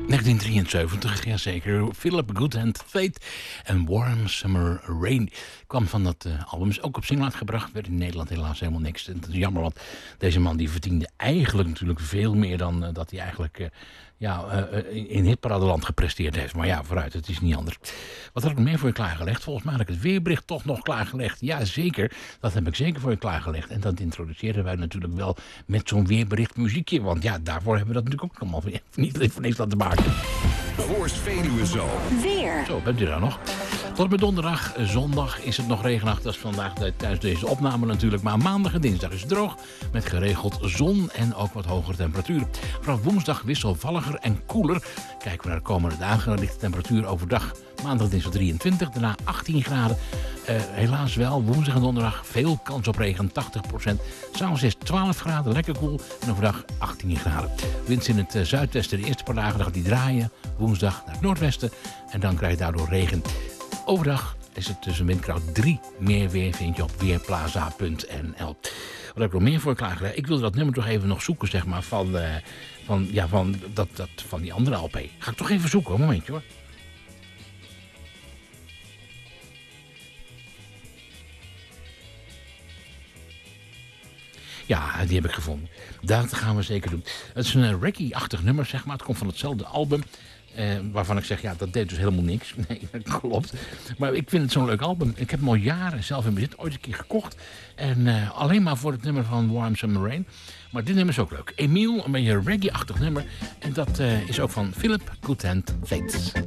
1973, jazeker. Philip Goodhand Fate en Warm Summer Rain kwam van dat album. Is ook op single uitgebracht. Werd in Nederland helaas helemaal niks. En dat is jammer, want deze man die verdiende eigenlijk natuurlijk veel meer dan dat hij eigenlijk in hitparadeland gepresteerd heeft. Maar ja, vooruit, het is niet anders. Wat had ik meer voor je klaargelegd? Volgens mij had ik het weerbericht toch nog klaargelegd. Ja, zeker. Dat heb ik zeker voor je klaargelegd. En dat introduceerden wij natuurlijk wel met zo'n weerbericht muziekje. Want ja, daarvoor hebben we dat natuurlijk ook allemaal niet van eens laten maken. Voorst Veluwe zo. Weer. Zo, bent u daar nog? Tot en met donderdag, zondag is het nog regenachtig. Dat is vandaag tijdens deze opname natuurlijk. Maar maandag en dinsdag is het droog. Met geregeld zon en ook wat hogere temperaturen. Vanaf woensdag wisselvalliger en koeler. Kijken we naar de komende dagen. Dan ligt de temperatuur overdag maandag dinsdag 23. Daarna 18 graden. Helaas wel, woensdag en donderdag veel kans op regen, 80%. S'avonds is 12 graden, lekker koel. En overdag 18 graden. Wind in het zuidwesten de eerste paar dagen. Dan gaat die draaien. Woensdag naar het noordwesten. En dan krijg je daardoor regen. Overdag is het tussen windkracht 3. Meer weer vind je op weerplaza.nl. Wat heb ik nog meer voor je klaargelegd? Ik wilde dat nummer toch even nog zoeken, zeg maar, van die andere LP. Ga ik toch even zoeken, een momentje hoor. Ja, die heb ik gevonden. Dat gaan we zeker doen. Het is een reggae-achtig nummer, zeg maar. Het komt van hetzelfde album. Waarvan ik zeg, ja, dat deed dus helemaal niks. Nee, dat klopt. Maar ik vind het zo'n leuk album. Ik heb hem al jaren zelf in bezit, ooit een keer gekocht. En alleen maar voor het nummer van Warm Summer Rain. Maar dit nummer is ook leuk. Emile, een beetje een reggae-achtig nummer. En dat is ook van Philip Goodhand Fate.